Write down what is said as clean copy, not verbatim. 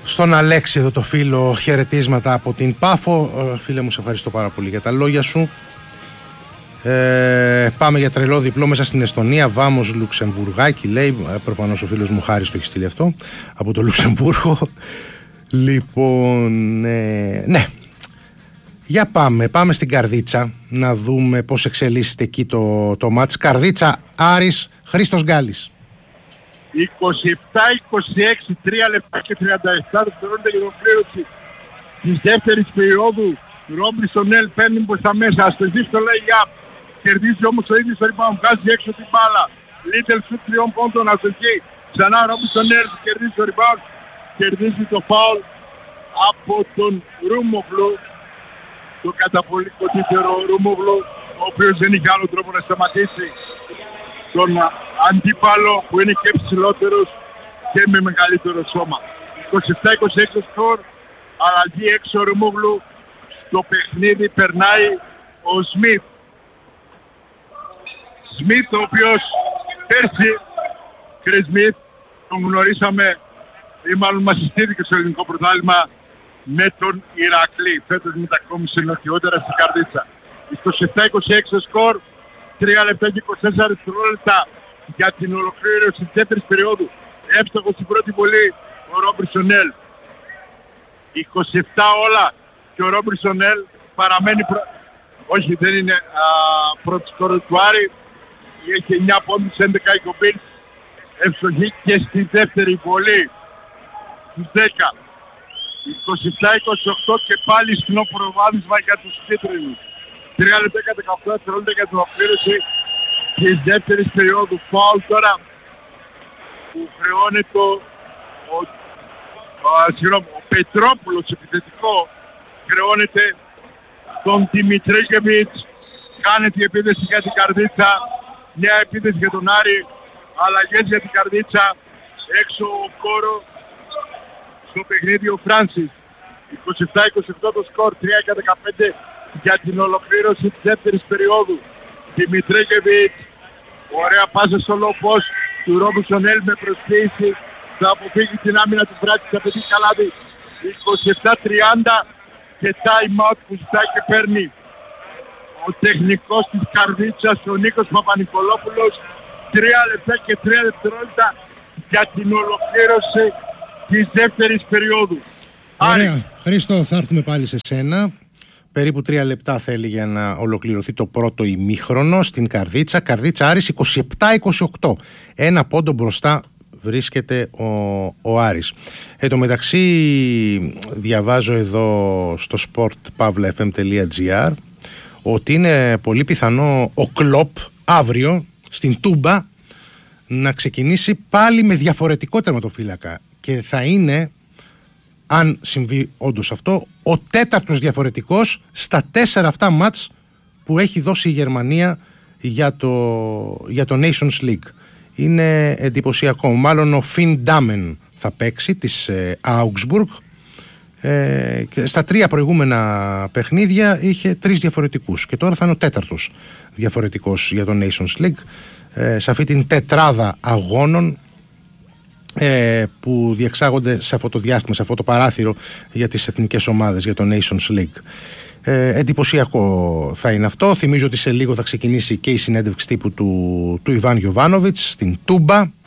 Στον Αλέξη εδώ το φίλο, χαιρετίσματα από την Πάφο. Φίλε μου, σε ευχαριστώ πάρα πολύ για τα λόγια σου. Πάμε για τρελό διπλό μέσα στην Εστονία. Βάμος Λουξεμβουργάκι, λέει. Προφανώς ο φίλος μου Χάρης το έχει στείλει αυτό από το Λουξεμβούργο. Λοιπόν, ναι. Για πάμε στην Καρδίτσα να δούμε πώς εξελίσσεται εκεί το μάτς. Καρδίτσα, Άρης, Χρήστος Γκάλης. 27-26, 3 λεπτά και 37 δευτερόλεπτα για την ολοκλήρωση της δεύτερης περίοδου. Ρόμπινσον Ελ παίρνει προς τα μέσα, αστοχή στο lay-up. Κερδίζει όμως το ίδιο στο rebound, βγάζει έξω την μπάλα. Λίτελ σουτ 3 πόντων, αστοχή. Ξανά Ρόμπινσον Ελ κερδίζει το rebound. Κερδίζει το foul από τον Ρουμόβλου. Το καταπολικοτήτερο Ρουμόβλου, ο οποίος δεν είχε άλλο τρόπο να σταματήσει τον αντίπαλο που είναι και ψηλότερος και με μεγαλύτερο σώμα. 27-26 σκορ, αλλαγή έξω Ρουμόβλου. Στο παιχνίδι περνάει ο Σμιθ. Σμιθ, ο οποίος πέρσι, Chris Smith, τον γνωρίσαμε ή μάλλον μας συστήθηκε στο ελληνικό πρωτάθλημα με τον Ηρακλή. Φέτος μετακόμισε νοτιότερα στην Καρδίτσα. 27-26 σκορ, 3 λεπτά και 24 δευτερόλεπτα για την ολοκλήρωση της δεύτερης περίοδου. Εύστοχος στην πρώτη βολή ο Ρόμπινσον Ελ. 27 όλα και ο Ρόμπινσον Ελ παραμένει όχι, δεν είναι πρώτος σκόρος του Άρη. Έχει 9 πόντους, 11 η Κομπίλς. Ευστοχή και στη δεύτερη βολή στους 10. 27-28 και πάλι σκηνό προβάδισμα για τους κίτρινους. 3 λεπτά και 18 δευτερόλεπτα για την ολοκλήρωση της δεύτερης περίοδου. Φάουλ τώρα που χρεώνεται ο Πετρόπουλος επιθετικό, χρεώνεται τον Δημητρίκεβιτς. Κάνετε η επίθεση για την Καρδίτσα, μια επίθεση για τον Άρη, αλλαγές για την Καρδίτσα. Έξω ο Κόρο, στο παιχνίδι ο Φράνσις. 27-28 το σκορ, 3 και 15 για την ολοκλήρωση της δεύτερης περίοδου. Δημητρίκεβιτς, ωραία πάσα στο low post του Ρόμπινσον Ελ με προσποίηση. Θα αποφύγει την άμυνα του Φράτη, θα πετύχει καλάδι. 27-30 και time out που ζητάει και παίρνει ο τεχνικός της Καρδίτσας, ο Νίκος Παπα-Νικολόπουλος. 3 λεπτά και 3 δευτερόλεπτα για την ολοκλήρωση της δεύτερης περίοδου. Ωραία. Χρήστο, θα έρθουμε πάλι σε σένα. Περίπου 3 λεπτά θέλει για να ολοκληρωθεί το πρώτο ημίχρονο στην Καρδίτσα. Καρδίτσα Άρης 27-28. 1 πόντο μπροστά βρίσκεται ο Άρης. Εν τω μεταξύ διαβάζω εδώ στο sportpavlafm.gr ότι είναι πολύ πιθανό ο Κλοπ αύριο στην Τούμπα να ξεκινήσει πάλι με διαφορετικό τερματοφύλακα και θα είναι, αν συμβεί όντως αυτό, ο 4ος διαφορετικός στα 4 αυτά μάτς που έχει δώσει η Γερμανία για το Nations League. Είναι εντυπωσιακό. Μάλλον ο Φιν Ντάμεν θα παίξει της Augsburg. Και στα 3 προηγούμενα παιχνίδια είχε 3 διαφορετικούς και τώρα θα είναι ο 4ος διαφορετικός για το Nations League σε αυτή την τετράδα αγώνων που διεξάγονται σε αυτό το διάστημα, σε αυτό το παράθυρο για τις εθνικές ομάδες, για το Nations League. Εντυπωσιακό θα είναι αυτό. Θυμίζω ότι σε λίγο θα ξεκινήσει και η συνέντευξη τύπου του Ιβάν Γιοβάνοβιτς στην Τούμπα.